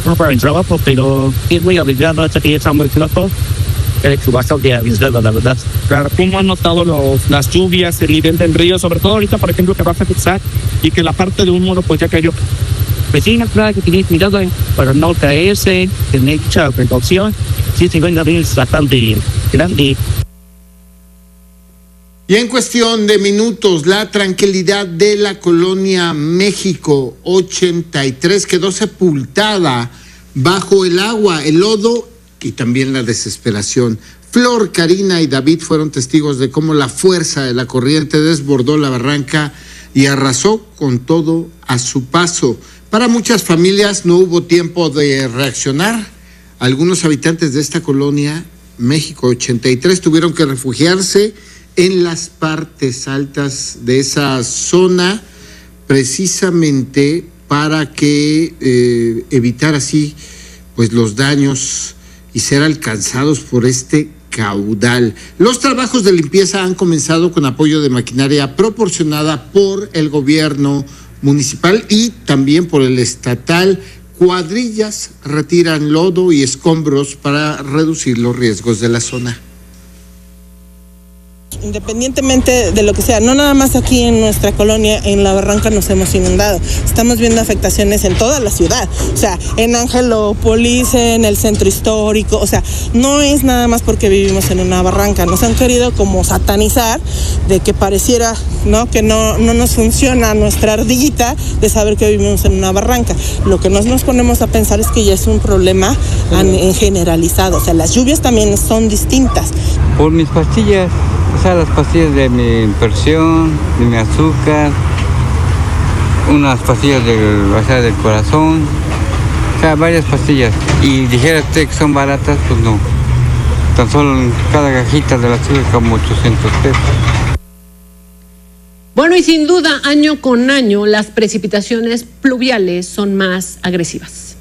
no para el trabajo, pero es muy arriesgado, hasta que ya está muy flojo. Es bastante arriesgado, la verdad. Claro, ¿cómo han notado las lluvias, el nivel del río, sobre todo ahorita, por ejemplo, que va a empezar y que la parte de un modo pues ya cayó? Pues sí, claro que tenéis cuidado para no caerse, tenéis mucha precaución. Sí, se ven ríos bastante grande. Y en cuestión de minutos, la tranquilidad de la colonia México 83 quedó sepultada bajo el agua, el lodo y también la desesperación. Flor, Karina y David fueron testigos de cómo la fuerza de la corriente desbordó la barranca y arrasó con todo a su paso. Para muchas familias no hubo tiempo de reaccionar. Algunos habitantes de esta colonia México 83 tuvieron que refugiarse en las partes altas de esa zona, precisamente para que evitar así pues los daños y ser alcanzados por este caudal. Los trabajos de limpieza han comenzado con apoyo de maquinaria proporcionada por el gobierno municipal y también por el estatal. Cuadrillas retiran lodo y escombros para reducir los riesgos de la zona. Independientemente de lo que sea, no nada más aquí en nuestra colonia, en la barranca nos hemos inundado. Estamos viendo afectaciones en toda la ciudad, o sea, en Angelópolis, en el centro histórico, o sea, no es nada más porque vivimos en una barranca. Nos han querido como satanizar de que pareciera, ¿no?, que no nos funciona nuestra ardillita de saber que vivimos en una barranca. Lo que nos ponemos a pensar es que ya es un problema en generalizado, o sea, las lluvias también son distintas. Por mis pastillas. O sea, las pastillas de mi presión, de mi azúcar, unas pastillas del corazón, o sea, varias pastillas. Y dijera usted que son baratas, pues no. Tan solo en cada cajita de la azúcar como 800 pesos. Bueno, y sin duda, año con año, las precipitaciones pluviales son más agresivas.